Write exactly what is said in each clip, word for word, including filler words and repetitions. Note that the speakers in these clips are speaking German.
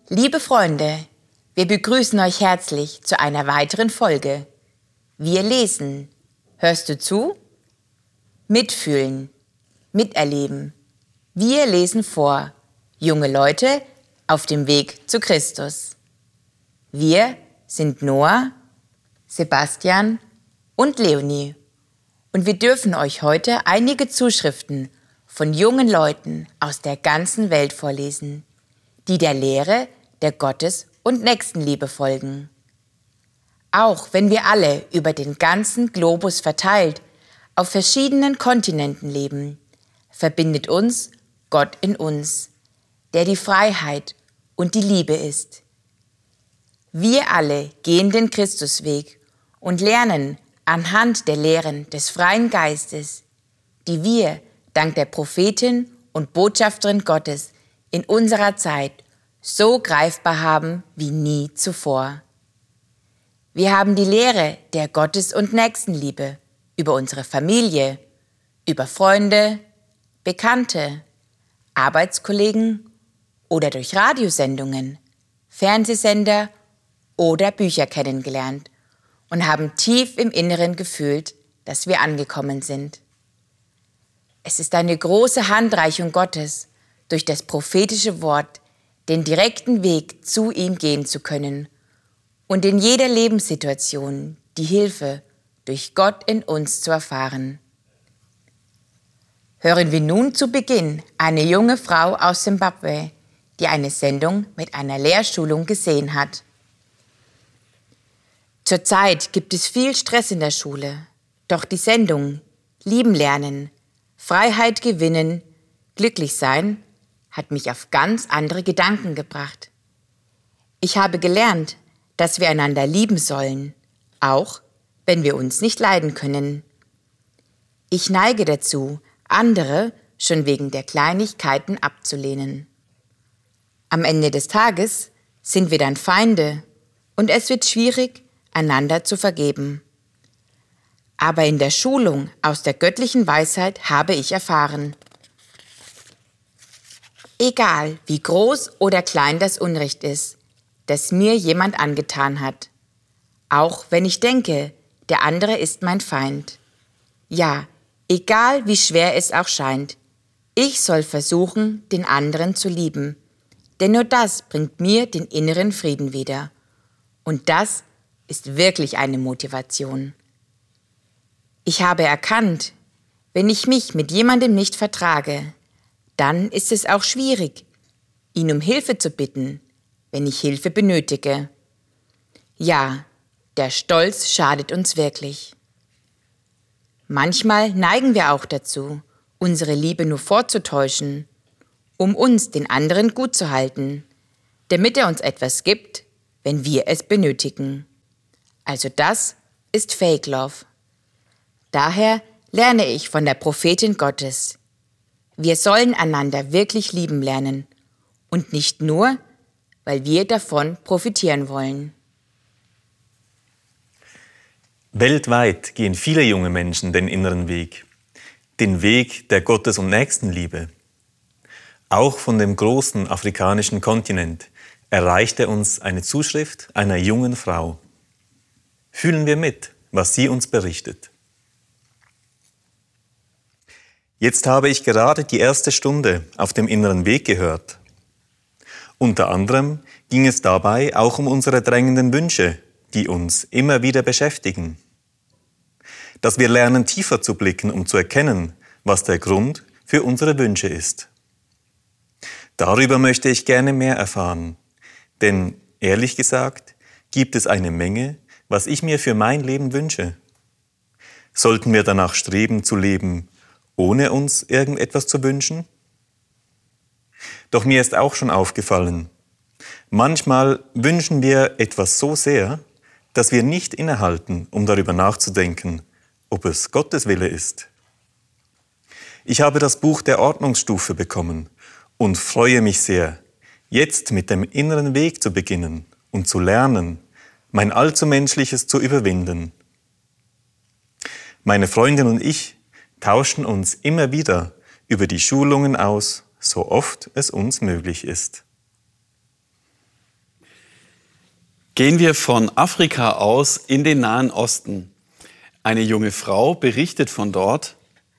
Liebe Freunde, wir begrüßen euch herzlich zu einer weiteren Folge. Wir lesen. Hörst du zu? Mitfühlen, miterleben. Wir lesen vor. Junge Leute auf dem Weg zu Christus. Wir sind Noah, Sebastian und Leonie. Und wir dürfen euch heute einige Zuschriften von jungen Leuten aus der ganzen Welt vorlesen, die der Lehre der Gottes- und Nächstenliebe folgen. Auch wenn wir alle über den ganzen Globus verteilt auf verschiedenen Kontinenten leben, verbindet uns Gott in uns, der die Freiheit und die Liebe ist. Wir alle gehen den Christusweg und lernen anhand der Lehren des freien Geistes, die wir dank der Prophetin und Botschafterin Gottes in unserer Zeit so greifbar haben wie nie zuvor. Wir haben die Lehre der Gottes- und Nächstenliebe über unsere Familie, über Freunde, Bekannte, Arbeitskollegen oder durch Radiosendungen, Fernsehsender oder Bücher kennengelernt und haben tief im Inneren gefühlt, dass wir angekommen sind. Es ist eine große Handreichung Gottes, durch das prophetische Wort den direkten Weg zu ihm gehen zu können und in jeder Lebenssituation die Hilfe durch Gott in uns zu erfahren. Hören wir nun zu Beginn eine junge Frau aus Simbabwe, die eine Sendung mit einer Lehrschulung gesehen hat. Zurzeit gibt es viel Stress in der Schule, doch die Sendung Lieben lernen, Freiheit gewinnen, glücklich sein hat mich auf ganz andere Gedanken gebracht. Ich habe gelernt, dass wir einander lieben sollen, auch wenn wir uns nicht leiden können. Ich neige dazu, andere schon wegen der Kleinigkeiten abzulehnen. Am Ende des Tages sind wir dann Feinde und es wird schwierig, einander zu vergeben. Aber in der Schulung aus der göttlichen Weisheit habe ich erfahren: Egal, wie groß oder klein das Unrecht ist, das mir jemand angetan hat, auch wenn ich denke, der andere ist mein Feind. Ja, egal wie schwer es auch scheint, ich soll versuchen, den anderen zu lieben, denn nur das bringt mir den inneren Frieden wieder. Und das ist wirklich eine Motivation. Ich habe erkannt, wenn ich mich mit jemandem nicht vertrage, dann ist es auch schwierig, ihn um Hilfe zu bitten, wenn ich Hilfe benötige. Ja, der Stolz schadet uns wirklich. Manchmal neigen wir auch dazu, unsere Liebe nur vorzutäuschen, um uns den anderen gut zu halten, damit er uns etwas gibt, wenn wir es benötigen. Also das ist Fake Love. Daher lerne ich von der Prophetin Gottes: Wir sollen einander wirklich lieben lernen und nicht nur, weil wir davon profitieren wollen. Weltweit gehen viele junge Menschen den inneren Weg, den Weg der Gottes- und Nächstenliebe. Auch von dem großen afrikanischen Kontinent erreichte uns eine Zuschrift einer jungen Frau. Fühlen wir mit, was sie uns berichtet. Jetzt habe ich gerade die erste Stunde auf dem inneren Weg gehört. Unter anderem ging es dabei auch um unsere drängenden Wünsche, die uns immer wieder beschäftigen. Dass wir lernen, tiefer zu blicken, um zu erkennen, was der Grund für unsere Wünsche ist. Darüber möchte ich gerne mehr erfahren, denn ehrlich gesagt gibt es eine Menge, was ich mir für mein Leben wünsche. Sollten wir danach streben zu leben, ohne uns irgendetwas zu wünschen? Doch mir ist auch schon aufgefallen, manchmal wünschen wir etwas so sehr, dass wir nicht innehalten, um darüber nachzudenken, ob es Gottes Wille ist. Ich habe das Buch der Ordnungsstufe bekommen und freue mich sehr, jetzt mit dem inneren Weg zu beginnen und zu lernen, mein Allzumenschliches zu überwinden. Meine Freundin und ich tauschen uns immer wieder über die Schulungen aus, so oft es uns möglich ist. Gehen wir von Afrika aus in den Nahen Osten. Eine junge Frau berichtet von dort: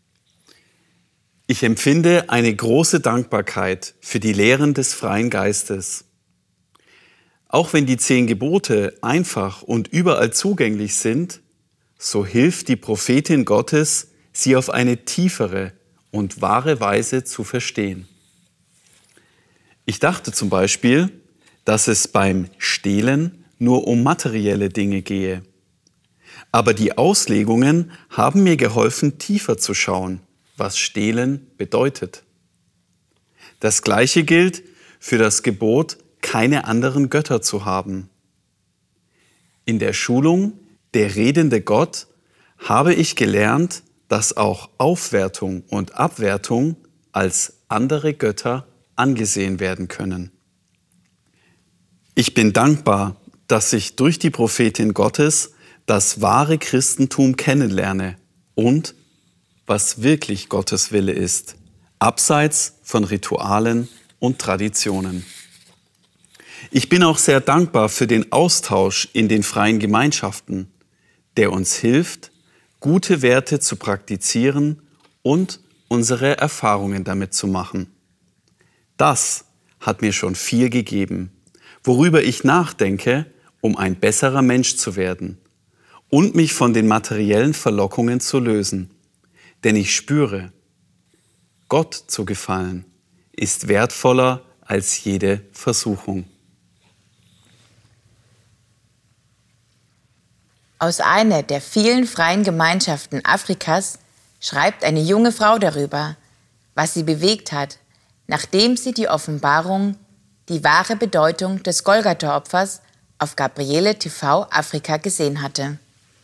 Ich empfinde eine große Dankbarkeit für die Lehren des freien Geistes. Auch wenn die zehn Gebote einfach und überall zugänglich sind, so hilft die Prophetin Gottes, sie auf eine tiefere und wahre Weise zu verstehen. Ich dachte zum Beispiel, dass es beim Stehlen nur um materielle Dinge gehe. Aber die Auslegungen haben mir geholfen, tiefer zu schauen, was Stehlen bedeutet. Das Gleiche gilt für das Gebot, keine anderen Götter zu haben. In der Schulung Der redende Gott habe ich gelernt, dass auch Aufwertung und Abwertung als andere Götter angesehen werden können. Ich bin dankbar, dass ich durch die Prophetin Gottes das wahre Christentum kennenlerne und was wirklich Gottes Wille ist, abseits von Ritualen und Traditionen. Ich bin auch sehr dankbar für den Austausch in den freien Gemeinschaften, der uns hilft, gute Werte zu praktizieren und unsere Erfahrungen damit zu machen. Das hat mir schon viel gegeben, worüber ich nachdenke, um ein besserer Mensch zu werden und mich von den materiellen Verlockungen zu lösen. Denn ich spüre, Gott zu gefallen ist wertvoller als jede Versuchung. Aus einer der vielen freien Gemeinschaften Afrikas schreibt eine junge Frau darüber, was sie bewegt hat, nachdem sie die Offenbarung, die wahre Bedeutung des Golgatha-Opfers auf Gabriele T V Afrika gesehen hatte.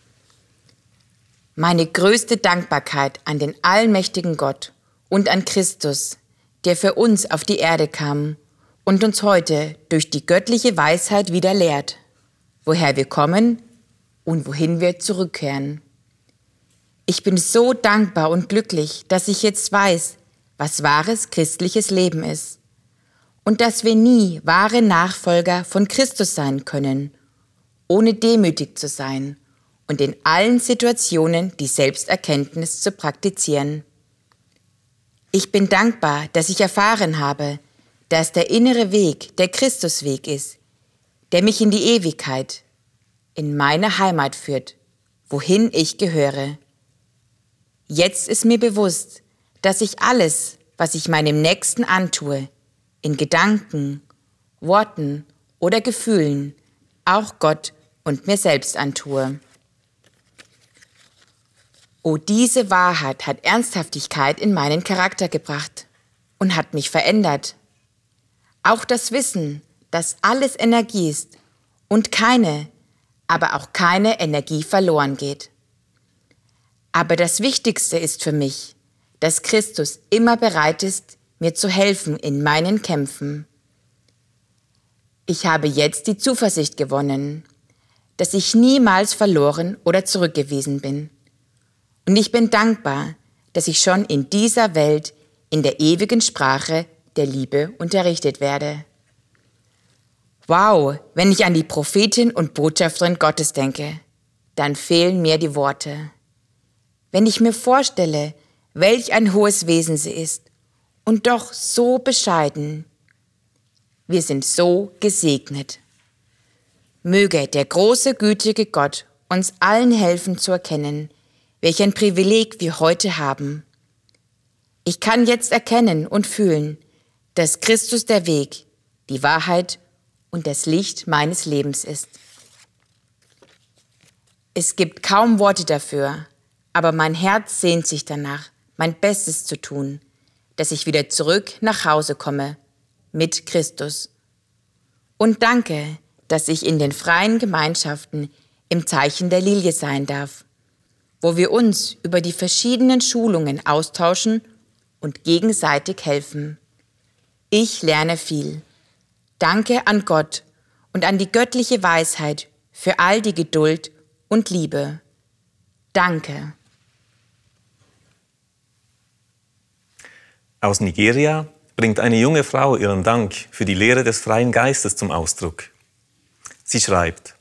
Meine größte Dankbarkeit an den allmächtigen Gott und an Christus, der für uns auf die Erde kam und uns heute durch die göttliche Weisheit wieder lehrt, woher wir kommen und wohin wir zurückkehren. Ich bin so dankbar und glücklich, dass ich jetzt weiß, was wahres christliches Leben ist und dass wir nie wahre Nachfolger von Christus sein können, ohne demütig zu sein und in allen Situationen die Selbsterkenntnis zu praktizieren. Ich bin dankbar, dass ich erfahren habe, dass der innere Weg der Christusweg ist, der mich in die Ewigkeit, in meine Heimat führt, wohin ich gehöre. Jetzt ist mir bewusst, dass ich alles, was ich meinem Nächsten antue, in Gedanken, Worten oder Gefühlen, auch Gott und mir selbst antue. Oh, diese Wahrheit hat Ernsthaftigkeit in meinen Charakter gebracht und hat mich verändert. Auch das Wissen, dass alles Energie ist und keine, aber auch keine Energie verloren geht. Aber das Wichtigste ist für mich, dass Christus immer bereit ist, mir zu helfen in meinen Kämpfen. Ich habe jetzt die Zuversicht gewonnen, dass ich niemals verloren oder zurückgewiesen bin. Und ich bin dankbar, dass ich schon in dieser Welt in der ewigen Sprache der Liebe unterrichtet werde. Wow, wenn ich an die Prophetin und Botschafterin Gottes denke, dann fehlen mir die Worte. Wenn ich mir vorstelle, welch ein hohes Wesen sie ist und doch so bescheiden. Wir sind so gesegnet. Möge der große, gütige Gott uns allen helfen zu erkennen, welch ein Privileg wir heute haben. Ich kann jetzt erkennen und fühlen, dass Christus der Weg, die Wahrheit und das Licht meines Lebens ist. Es gibt kaum Worte dafür, aber mein Herz sehnt sich danach, mein Bestes zu tun, dass ich wieder zurück nach Hause komme, mit Christus. Und danke, dass ich in den freien Gemeinschaften im Zeichen der Lilie sein darf, wo wir uns über die verschiedenen Schulungen austauschen und gegenseitig helfen. Ich lerne viel. Danke an Gott und an die göttliche Weisheit für all die Geduld und Liebe. Danke. Aus Nigeria bringt eine junge Frau ihren Dank für die Lehre des freien Geistes zum Ausdruck. Sie schreibt: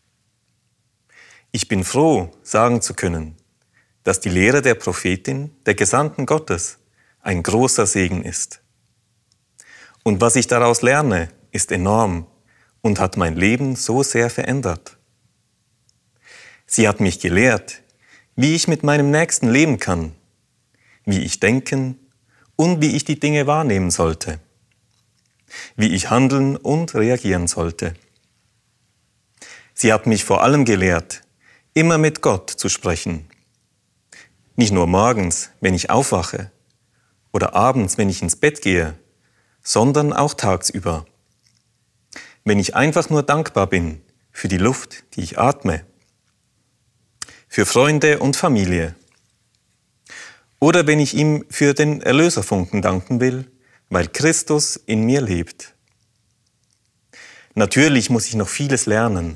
Ich bin froh, sagen zu können, dass die Lehre der Prophetin, der Gesandten Gottes, ein großer Segen ist. Und was ich daraus lerne, ist enorm und hat mein Leben so sehr verändert. Sie hat mich gelehrt, wie ich mit meinem Nächsten leben kann, wie ich denken und wie ich die Dinge wahrnehmen sollte, wie ich handeln und reagieren sollte. Sie hat mich vor allem gelehrt, immer mit Gott zu sprechen. Nicht nur morgens, wenn ich aufwache, oder abends, wenn ich ins Bett gehe, sondern auch tagsüber. Wenn ich einfach nur dankbar bin für die Luft, die ich atme, für Freunde und Familie. Oder wenn ich ihm für den Erlöserfunken danken will, weil Christus in mir lebt. Natürlich muss ich noch vieles lernen.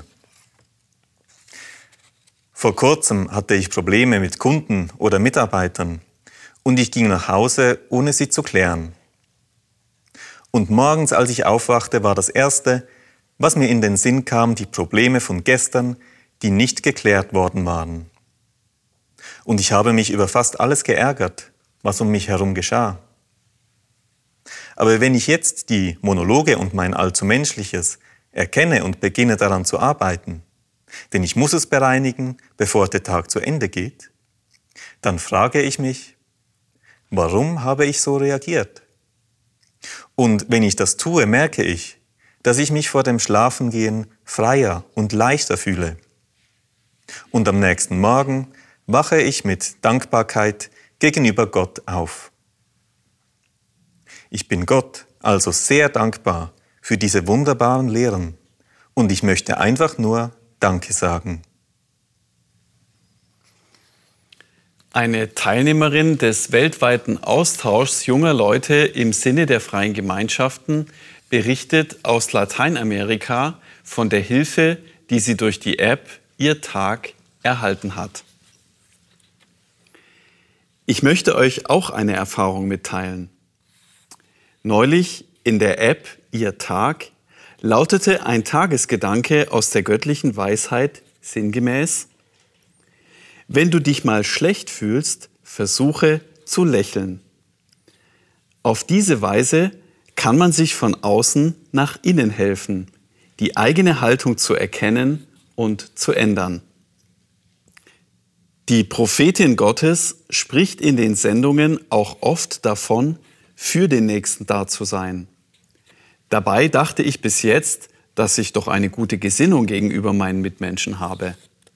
Vor kurzem hatte ich Probleme mit Kunden oder Mitarbeitern und ich ging nach Hause, ohne sie zu klären. Und morgens, als ich aufwachte, war das Erste, was mir in den Sinn kam, die Probleme von gestern, die nicht geklärt worden waren. Und ich habe mich über fast alles geärgert, was um mich herum geschah. Aber wenn ich jetzt die Monologe und mein allzu Menschliches erkenne und beginne daran zu arbeiten, denn ich muss es bereinigen, bevor der Tag zu Ende geht, dann frage ich mich, warum habe ich so reagiert? Und wenn ich das tue, merke ich, dass ich mich vor dem Schlafengehen freier und leichter fühle. Und am nächsten Morgen wache ich mit Dankbarkeit gegenüber Gott auf. Ich bin Gott also sehr dankbar für diese wunderbaren Lehren und ich möchte einfach nur Danke sagen. Eine Teilnehmerin des weltweiten Austauschs junger Leute im Sinne der freien Gemeinschaften berichtet aus Lateinamerika von der Hilfe, die sie durch die App Ihr Tag erhalten hat. Ich möchte euch auch eine Erfahrung mitteilen. Neulich in der App Ihr Tag lautete ein Tagesgedanke aus der göttlichen Weisheit sinngemäß: Wenn du dich mal schlecht fühlst, versuche zu lächeln. Auf diese Weise kann man sich von außen nach innen helfen, die eigene Haltung zu erkennen und zu ändern. Die Prophetin Gottes spricht in den Sendungen auch oft davon, für den Nächsten da zu sein. Dabei dachte ich bis jetzt, dass ich doch eine gute Gesinnung gegenüber meinen Mitmenschen habe.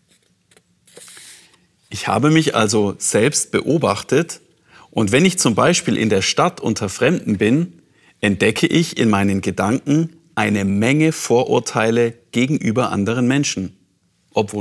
Ich habe mich also selbst beobachtet und wenn ich zum Beispiel in der Stadt unter Fremden bin, entdecke ich in meinen Gedanken eine Menge Vorurteile gegenüber anderen Menschen, obwohl